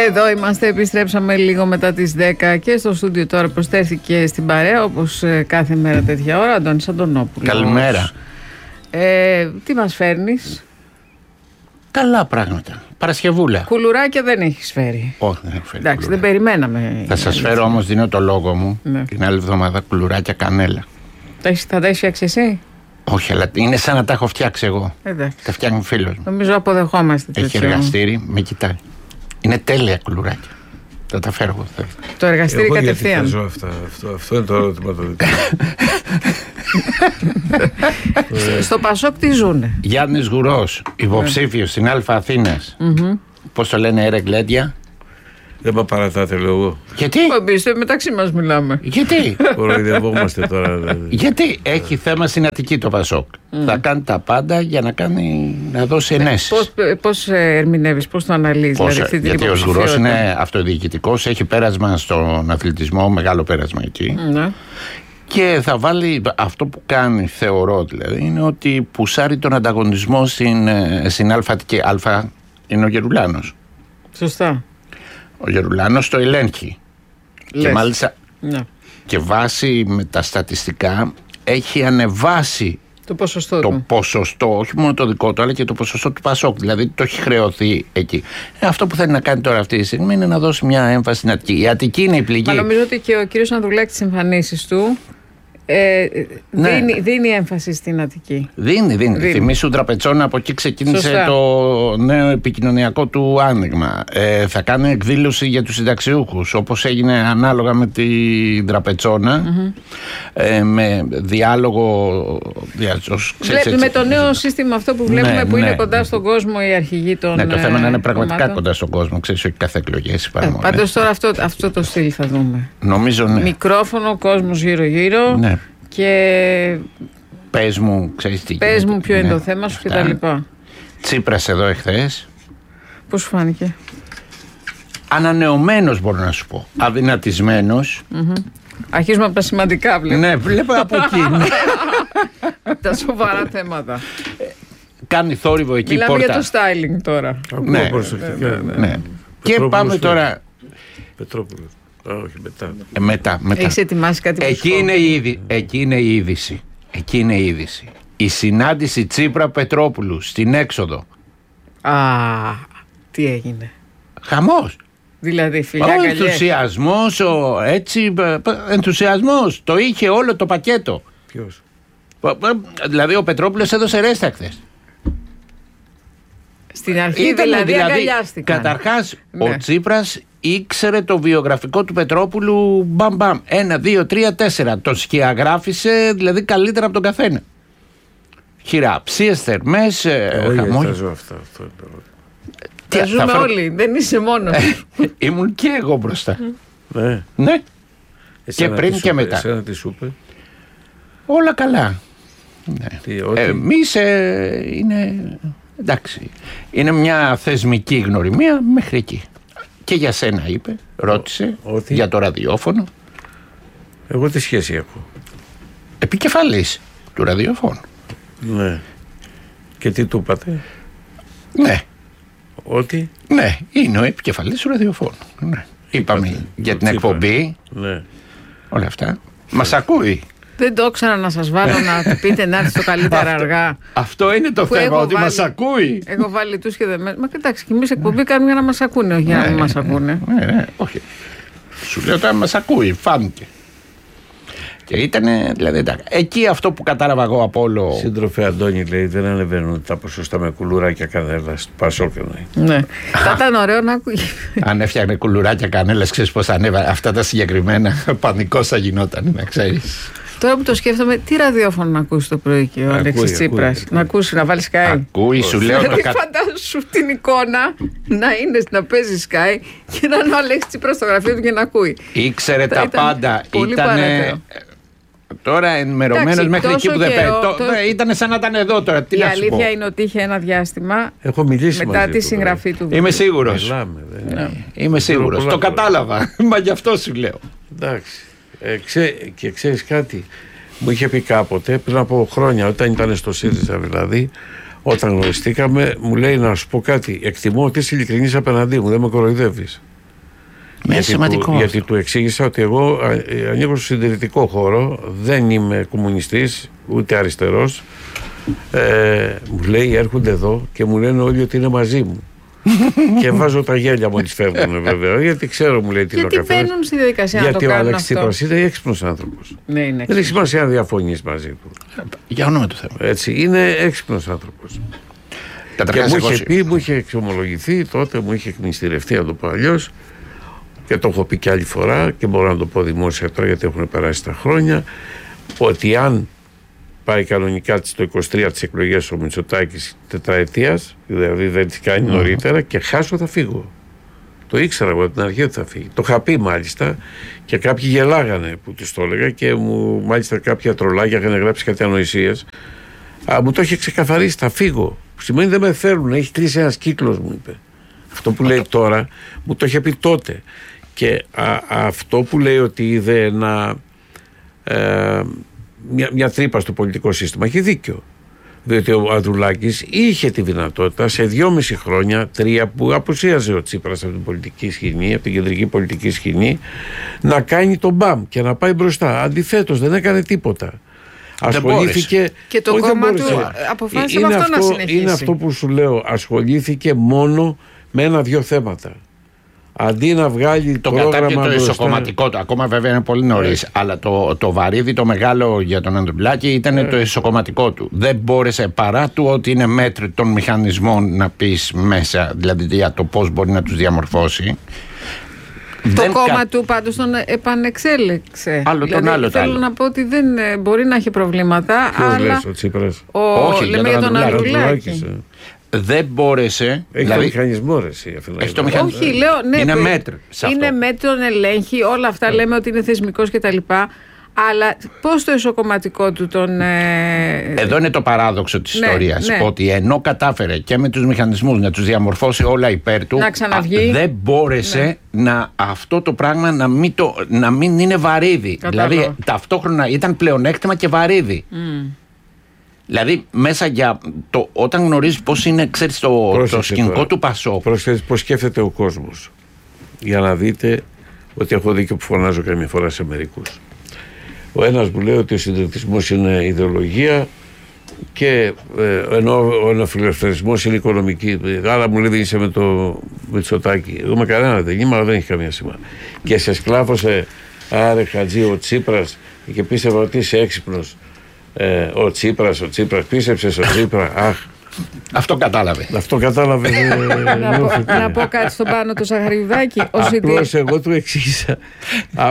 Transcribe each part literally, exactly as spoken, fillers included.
Εδώ είμαστε, επιστρέψαμε λίγο μετά τις δέκα και στο στούντιο τώρα προσθέθηκε στην παρέα, όπως κάθε μέρα τέτοια ώρα, Αντώνης Αντωνόπουλος. Καλημέρα. Ε, τι μας φέρνεις? Καλά πράγματα. Παρασκευούλα. Κουλουράκια δεν έχεις φέρει? Όχι, δεν έχω φέρει. Εντάξει, κουλουράκια. Δεν περιμέναμε. Θα σας φέρω όμως, δίνω το λόγο μου, ναι. την άλλη εβδομάδα κουλουράκια κανέλα. Θα τα έχεις φτιάξει εσύ? Όχι, αλλά είναι σαν να τα έχω φτιάξει εγώ. Εντάξει. Τα φτιάχνει φίλος μου. Νομίζω αποδεχόμαστε. Έχει εργαστήρι, με κοιτάει. Είναι τέλεια κουλουράκια. Θα τα φέρω εγώ. Το εργαστήρι εγώ κατευθείαν. Γιατί αυτά. Αυτό, αυτό είναι το ερώτημα το δικό. Στο Πασόκ τι ζουνε? Γιάννης Γουρός, υποψήφιος στην Αλφα Αθήνας. Mm-hmm. Πώς το λένε, Ερεγκλέντια. Δεν με παρατάτε, λέω εγώ. Γιατί? Εμπίστε, μεταξύ μας μιλάμε. Γιατί? Κοροϊδευόμαστε τώρα. Δηλαδή. Γιατί έχει θέμα στην Αττική το Πασόκ. Mm. Θα κάνει τα πάντα για να, κάνει, να δώσει ενέσεις. Πώς, πώς ερμηνεύεις, πώς το αναλύεις? Πώς, δηλαδή, αυτή την γιατί ο Σγουρός είναι αυτοδιοικητικός, έχει πέρασμα στον αθλητισμό, μεγάλο πέρασμα εκεί. Mm. Και θα βάλει αυτό που κάνει, θεωρώ δηλαδή, είναι ότι πουσάρει τον ανταγωνισμό στην, στην Αλφα Αττική. Αλφα είναι ο Γερουλάνος. Σωστά. Ο Γερουλάνος το ελέγχει. Λες. Και μάλιστα ναι. και βάσει με τα στατιστικά έχει ανεβάσει το ποσοστό το του. ποσοστό, όχι μόνο το δικό του, αλλά και το ποσοστό του Πασόκ. Δηλαδή το έχει χρεωθεί εκεί. Ε, αυτό που θέλει να κάνει τώρα αυτή τη στιγμή είναι να δώσει μια έμφαση στην Αττική. Η Αττική είναι η πληγή. Μα νομίζω ότι και ο κύριος Ανδρουλάκης στις εμφανίσεις του ε, ναι. δίνει, δίνει έμφαση στην Αττική. Δίνει, δίνει. δίνει. Θυμήσου Τραπετσόνα, από εκεί ξεκίνησε Σωστά. το νέο επικοινωνιακό του άνοιγμα. Ε, θα κάνει εκδήλωση για τους συνταξιούχους, όπως έγινε ανάλογα με την Τραπετσόνα, mm-hmm. ε, με διάλογο. Διάζος, ξέρεις, Βλέπει, με το νέο έτσι. σύστημα αυτό που βλέπουμε, ναι, που ναι, είναι κοντά ναι. στον κόσμο οι αρχηγοί των. Ναι, το θέμα είναι να είναι πραγματικά κομμάτων. κοντά στον κόσμο. Ξέρεις, όχι κάθε εκλογές. Ε, Πάντως τώρα αυτό, αυτό το στυλ θα δούμε. Νομίζω ναι. Μικρόφωνο, κόσμος γύρω-γύρω. Ναι. Και πες μου, ξέρεις τι πες μου ποιο ναι, είναι το θέμα σου και τα λοιπά. Τσίπρας εδώ εχθές. Πώς σου φάνηκε? Ανανεωμένος μπορώ να σου πω. Αδυνατισμένος. Mm-hmm. Αρχίζουμε από τα σημαντικά βλέπω. Ναι, βλέπω από εκεί. Τα σοβαρά θέματα. Κάνει θόρυβο εκεί. Μιλάμε πόρτα. για το styling τώρα. Ναι, ναι, ναι, ναι. Και πάμε τώρα. Πετρόπουλος. Όχι, μετά. Ε, μετά, μετά. Έχεις ετοιμάσει κάτι? Εκεί είναι, η είδη, εκεί είναι η είδηση. Εκεί είναι η είδηση. Η συνάντηση Τσίπρα-Πετρόπουλου στην έξοδο. Α, τι έγινε? Χαμός. Δηλαδή, φιλιά, ο καλιές. ενθουσιασμός, ο, έτσι, ενθουσιασμός. Το είχε όλο το πακέτο. Ποιος? Δηλαδή ο Πετρόπουλος έδωσε ρέστα χθες. Στην αρχή Ήτανε, δηλαδή, δηλαδή αγκαλιάστηκαν. Καταρχάς ναι. ο Τσίπρας ήξερε το βιογραφικό του Πετρόπουλου μπαμ μπαμ. Ένα, δύο, τρία, τέσσερα. Το σκιαγράφησε δηλαδή καλύτερα από τον καθένα. Χειραψίες, θερμές, χαμόγελα. Εγώ αυτά. Αυτό τα ζούμε φέρω... όλοι, δεν είσαι μόνος. Ήμουν και εγώ μπροστά. Ναι. Ναι. Εσένα και πριν και σούπε, μετά. Εσένα τι σου είπε? Όλα καλά. Ναι. Εμείς ε, είναι... εντάξει. Είναι μια θεσμική γνωριμία μέχρι εκεί. Και για σένα είπε, ρώτησε, ότι... για το ραδιόφωνο. Εγώ τι σχέση έχω? Επικεφαλής του ραδιόφωνου. Ναι. Και τι του είπατε? Ναι. Ότι? Ναι, είναι ο επικεφαλής του ραδιόφωνου. Ναι. Είπαμε είπατε, για την εκπομπή. Ναι. Όλα αυτά. Μας ακούει. Δεν το ήξερα να σας βάλω να του πείτε να έρθει το καλύτερα αργά. Αυτό είναι το θέμα, ότι βάλει, μας ακούει. Έχω βάλει τους και δεμένους. Μα κοιτάξτε, και εμείς εκπομπή κάνουμε για να μας ακούνε, όχι για να μην μας ακούνε. Ναι, ναι, όχι. Σου λέω τώρα μας ακούει, φάνηκε. Και ήτανε, δηλαδή, εκεί αυτό που κατάλαβα εγώ από όλο. Σύντροφε Αντώνη, λέει, δεν ανεβαίνουν τα ποσοστά με κουλουράκια κανέλας. Πασόκ εννοεί. Ναι. Θα ήταν ωραίο να ακούει. Αν έφτιαχνε κουλουράκια κανέλας, ξέρεις πώς θα ανέβα. Αυτά τα συγκεκριμένα, πανικός θα γινόταν, να ξέρεις. Τώρα που το σκέφτομαι, τι ραδιόφωνο να ακούσει το πρωί και ο Αλέξης Τσίπρας? Να ακούσει, να βάλει Sky. Ακούει, σου λέω. Δηλαδή, φαντάσου την εικόνα να είναι να παίζει Sky και να είναι ο Αλέξης Τσίπρας στο γραφείο του και να ακούει. Ήξερε τα, τα πάντα. Ήτανε. Τώρα ενημερωμένος μέχρι εκεί που δεν πέτω. Ήταν σαν να ήταν εδώ τώρα. Τι η να σου πω. αλήθεια είναι ότι είχε ένα διάστημα. Έχω μιλήσει μετά μαζί τη του, συγγραφή του. Είμαι σίγουρος. Μιλάμε, ναι. Είμαι σίγουρος. Το κατάλαβα. Μα γι' αυτό σου λέω. Εντάξει. Ε, ξέ, και ξέρεις κάτι, μου είχε πει κάποτε πριν από χρόνια, όταν ήταν στο ΣΥΡΙΖΑ δηλαδή, όταν γνωριστήκαμε, μου λέει να σου πω κάτι. Εκτιμώ ότι είσαι ειλικρινής απέναντί μου, δεν με κοροϊδεύεις. Γιατί του, γιατί του εξήγησα ότι εγώ ανήκω στο συντηρητικό χώρο, δεν είμαι κομμουνιστής ούτε αριστερός. Ε, μου λέει, έρχονται εδώ και μου λένε όλοι ότι είναι μαζί μου. Και βάζω τα γέλια μόλις φεύγουν, βέβαια. Γιατί ξέρω, μου λέει, τι γιατί μπαίνουν στη διαδικασία να το κάνουν. Γιατί ο Αλέξης Τσίπρας είναι έξυπνος άνθρωπος. Ναι, είναι δεν έχει σημασία να διαφωνείς μαζί του. Για όνομα του Θεού. Έτσι, είναι έξυπνος άνθρωπος. Και μου είχε πει, μου είχε εξομολογηθεί τότε, μου είχε εκμυστηρευτεί, να το πω αλλιώς, και το έχω πει και άλλη φορά και μπορώ να το πω δημόσια τώρα γιατί έχουν περάσει τα χρόνια, ότι αν πάει κανονικά το είκοσι τρία τις εκλογές ο Μητσοτάκης τετραετίας, δηλαδή δεν τις κάνει mm. νωρίτερα, και χάσω θα φύγω. Το ήξερα από την αρχή ότι θα φύγει. Το είχα πει μάλιστα και κάποιοι γελάγανε που τους το έλεγα και μου, μάλιστα κάποια τρολάκια είχαν γράψει κάτι ανοησίες. Α, μου το είχε ξεκαθαρίσει, θα φύγω. Που σημαίνει δεν με θέλουν, έχει κλείσει ένας κύκλος, μου είπε. Αυτό που λέει τώρα μου το είχε πει τότε. Και α, αυτό που λέει ότι είδε ένα, ε, μια, μια τρύπα στο πολιτικό σύστημα, έχει δίκιο. Διότι ο Ανδρουλάκης είχε τη δυνατότητα σε δυόμιση χρόνια, τρία που απουσίαζε ο Τσίπρας από την πολιτική σκηνή, από την κεντρική πολιτική σκηνή, να κάνει τον μπαμ και να πάει μπροστά. Αντιθέτως δεν έκανε τίποτα. Ασχολήθηκε. Και το κόμμα του αποφάσισε με αυτό, αυτό να συνεχίσει. Είναι αυτό που σου λέω. Ασχολήθηκε μόνο με ένα-δυο θέματα. Αντί να βγάλει το πρόγραμμα κατάπιε το μπροστά... εσωκομματικό του. Ακόμα βέβαια είναι πολύ νωρίς. Yeah. Αλλά το, το βαρύδι το μεγάλο για τον Ανδρουλάκη ήταν yeah. το εσωκομματικό του. Δεν μπόρεσε, παρά του ότι είναι μέτρη των μηχανισμών, να πεις μέσα, δηλαδή για το πώς μπορεί να τους διαμορφώσει. Το δεν κόμμα κα... του πάντως τον επανεξέλεξε. Άλλο δηλαδή, τον άλλο. Θέλω άλλο. να πω ότι δεν μπορεί να έχει προβλήματα. Ποιος αλλά... λες, ο Τσίπρας? Ο... Όχι, λέμε για τον Ανδρουλάκη. Δεν μπόρεσε. Έχει δηλαδή, το μηχανισμό, ρε, εσύ, έχει το μηχανισμό. Όχι, λέω, ναι, είναι μέτρο. Είναι μέτρο, ελέγχει, όλα αυτά yeah. λέμε ότι είναι θεσμικός κτλ. Αλλά πώς το εσωκομματικό του τον... Ε... Εδώ είναι το παράδοξο της ναι, ιστορίας. Ναι. Ότι ενώ κατάφερε και με τους μηχανισμούς να τους διαμορφώσει όλα υπέρ του, να ξαναβγεί. Α, δεν μπόρεσε ναι. να, αυτό το πράγμα να μην, το, να μην είναι βαρύδι. Κατάλαβα. Δηλαδή ταυτόχρονα ήταν πλεονέκτημα και βαρύδι. Mm. Δηλαδή μέσα για το, όταν γνωρίζεις πώς είναι, ξέρεις, το, το σκηνικό του Πασόκ. Πρόσεχε πώς σκέφτεται ο κόσμος. Για να δείτε ότι έχω δίκιο που φωνάζω καμιά φορά σε μερικούς. Ο ένας μου λέει ότι ο συντηρητισμός είναι ιδεολογία και ε, ενώ ο νεοφιλελευθερισμός είναι οικονομική. Άρα μου λέει δεν είσαι με το Μητσοτάκη. Εγώ με κανένα δεν είμαι, αλλά δεν έχει καμία σημασία. Και σε σκλάβωσε, άρε Χατζή, ο Τσίπρας, και πίστευα ότι είσαι έξυπνος. Ε, ο Τσίπρας, ο Τσίπρας, πίστεψες ο Τσίπρα, αχ. Αυτό κατάλαβε. Αυτό κατάλαβε. ε, να, πω, να πω κάτι στον Πάνο το Σαχαριουδάκη. Απλώς εγώ του εξήγησα. Α,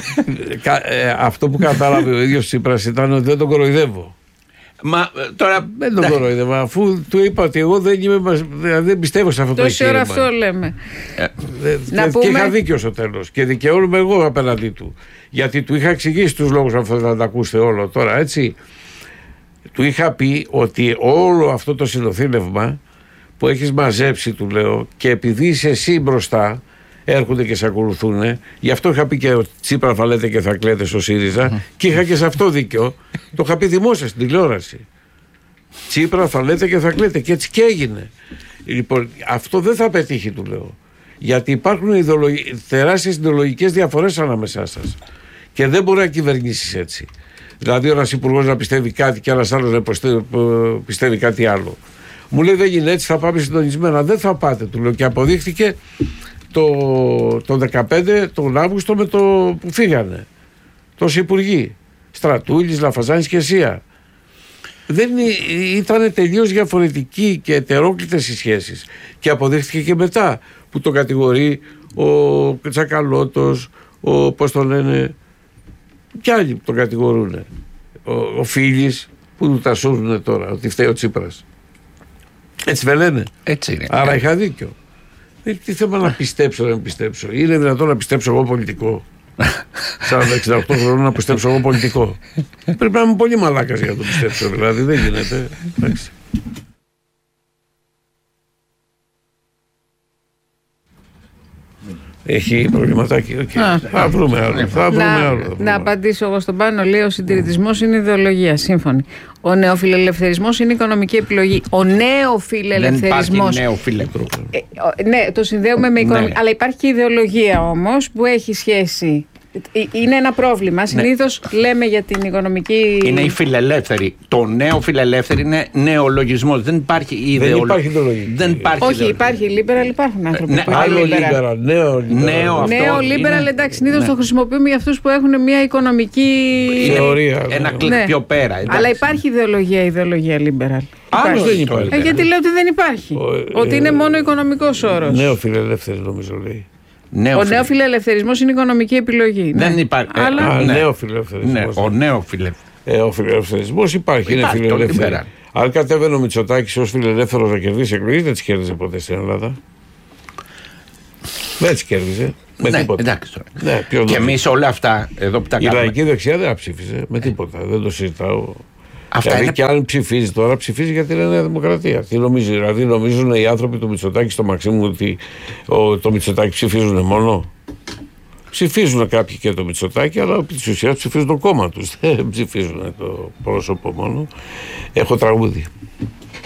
ε, ε, αυτό που κατάλαβε ο ίδιος Τσίπρας ήταν ότι δεν τον κοροϊδεύω. Μα τώρα δεν τον κοροϊδεύω, αφού του είπα ότι εγώ δεν, είμαι, δεν πιστεύω σε αυτό το εγχείρημα. Τόση ώρα αυτό λέμε. Ε, να και, πούμε... και είχα δίκιο στο τέλος. Και δικαιώνομαι εγώ απέναντί του. Γιατί του είχα εξηγήσει τους λόγους, αν θέλετε να τα ακούσετε όλο τώρα, έτσι. Του είχα πει ότι όλο αυτό το συνοθήλευμα που έχεις μαζέψει, του λέω, και επειδή είσαι εσύ μπροστά, έρχονται και σε ακολουθούν. Γι' αυτό είχα πει και ο Τσίπρα θα λέτε και θα κλαίτε στο ΣΥΡΙΖΑ, mm. και είχα και σε αυτό δίκιο. Το είχα πει δημόσια στην τηλεόραση. Τσίπρα θα λέτε και θα κλαίτε, και έτσι και έγινε. Λοιπόν, αυτό δεν θα πετύχει, του λέω. Γιατί υπάρχουν ιδεολογι... τεράστιες ιδεολογικές διαφορές ανάμεσά σας. Και δεν μπορεί να κυβερνήσεις έτσι. Δηλαδή, ένας υπουργός να πιστεύει κάτι και ένας άλλος να πιστεύει κάτι άλλο. Μου λέει δεν γίνεται έτσι, θα πάμε συντονισμένα. Δεν θα πάτε, του λέω. Και αποδείχθηκε το, το δεκαπέντε, τον Αύγουστο, με το που φύγανε. Τόσοι υπουργοί. Στρατούλης, Λαφαζάνης και Σία. Δεν ήταν τελείως διαφορετικοί και ετερόκλητες οι σχέσεις. Και αποδείχθηκε και μετά που το κατηγορεί ο Τσακαλώτος, ο, πώς το λένε, κι άλλοι που τον κατηγορούν. Ο, ο Φίλης που του τα σώζουν τώρα, ότι φταίει ο Τσίπρας. Έτσι δεν λένε? Έτσι είναι. Άρα είχα δίκιο. Δεν τι θέμα να πιστέψω, να πιστέψω. Είναι δυνατόν να πιστέψω εγώ πολιτικό? σαράντα εξήντα οκτώ χρόνων να πιστέψω εγώ πολιτικό? Πρέπει να είμαι πολύ μαλάκας για να το πιστέψω, δηλαδή δεν γίνεται. Εντάξει. Έχει προβληματάκι. Okay. Θα βρούμε άλλο. Θα βρούμε να, άλλο. Να απαντήσω εγώ στον Πάνο. Λέει: ο συντηρητισμός είναι ιδεολογία. Σύμφωνοι. Ο νεοφιλελευθερισμός είναι οικονομική επιλογή. Ο νεοφιλελευθερισμός. Δεν υπάρχει νεοφιλελευθερισμό. Ε, ναι, το συνδέουμε με οικονομική. Ναι. Αλλά υπάρχει και ιδεολογία όμως που έχει σχέση. Είναι ένα πρόβλημα. Συνήθως ναι. λέμε για την οικονομική. Είναι η φιλελεύθερη. Το νέο φιλελεύθερη είναι νεολογισμός. Δεν υπάρχει ιδεολογία. Δεν υπάρχει ιδεολογία. Δεν υπάρχει Όχι, ιδεολογία. υπάρχει liberal, υπάρχουν άνθρωποι. Ναι, άλλο liberal. Νέο liberal. Νέο liberal, εντάξει, συνήθως ναι. το χρησιμοποιούμε για αυτούς που έχουν μια οικονομική θεωρία. Ένα κλικ ναι. πιο πέρα. Εντάξει. Αλλά υπάρχει ιδεολογία, ιδεολογία liberal. Άλλο δεν υπάρχει. Ε, γιατί λέω ότι δεν υπάρχει. Ο, ότι ε, είναι μόνο οικονομικός όρος. Νέο φιλελεύθερη νομίζω λέει. Νέο ο νέο φιλελευθερισμός είναι οικονομική επιλογή. Δεν ναι. υπάρχει. Αλλά... Α, ναι. νέο φιλελευθερισμός. Ναι, ο νέο φιλελευθερισμός. Ε, ο φιλελευθερισμός υπάρχει, υπάρχει, είναι φιλελεύθερη. Αν κατέβαινε ο Μητσοτάκης ως φιλελεύθερος να κερδίσει εκλογές, δεν τις κέρδιζε ποτέ στην Ελλάδα. Δεν τις κέρδιζε. Με ναι, τίποτα. Εντάξει, ναι, και εμείς όλα αυτά εδώ που τα η κάνουμε. Η λαϊκή δεξιά δεν ψήφιζε με τίποτα. Δεν το συζητάω. Αυτά δηλαδή είναι... και αν ψηφίζει τώρα, ψηφίζει για την Νέα Δημοκρατία. Τι νομίζει, δηλαδή νομίζουν οι άνθρωποι του Μητσοτάκη στο Μαξίμου ότι ο, το Μητσοτάκη ψηφίζουν μόνο. Ψηφίζουν κάποιοι και το Μητσοτάκη, αλλά επί της ουσίας ψηφίζουν το κόμμα τους. Δεν ψηφίζουν το πρόσωπο μόνο. Έχω τραγούδι.